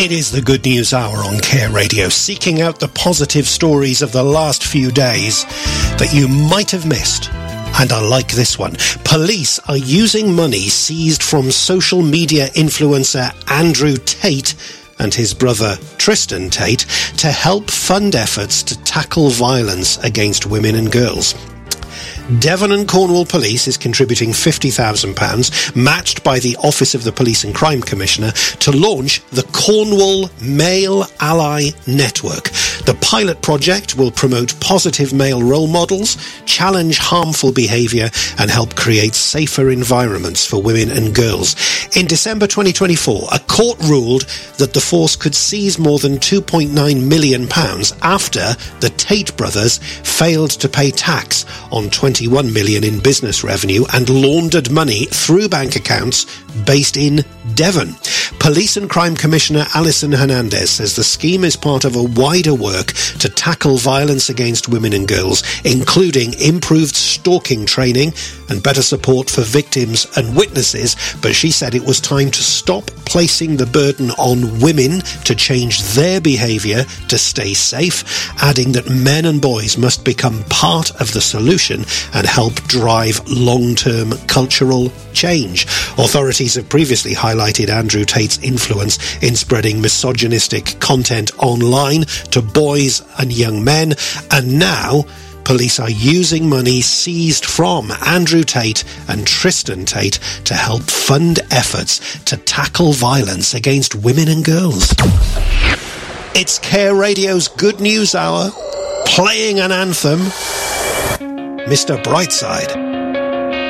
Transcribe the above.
It is the Good News Hour on Care Radio, seeking out the positive stories of the last few days that you might have missed. And I like this one. Police are using money seized from social media influencer Andrew Tate and his brother Tristan Tate to help fund efforts to tackle violence against women and girls. Devon and Cornwall Police is contributing £50,000, matched by the Office of the Police and Crime Commissioner, to launch the Cornwall Male Ally Network. The pilot project will promote positive male role models, challenge harmful behaviour, and help create safer environments for women and girls. In December 2024, a court ruled that the force could seize more than £2.9 million after the Tate brothers failed to pay tax on £21 million in business revenue and laundered money through bank accounts based in Devon. Police and Crime Commissioner Alison Hernandez says the scheme is part of a wider work to tackle violence against women and girls, including improved stalking training and better support for victims and witnesses, but she said it was time to stop placing the burden on women to change their behaviour to stay safe, adding that men and boys must become part of the solution and help drive long-term cultural change. Authorities have previously highlighted Andrew Tate's influence in spreading misogynistic content online to boys and young men, and now police are using money seized from Andrew Tate and Tristan Tate to help fund efforts to tackle violence against women and girls. It's Care Radio's Good News Hour, playing an anthem, Mr. Brightside.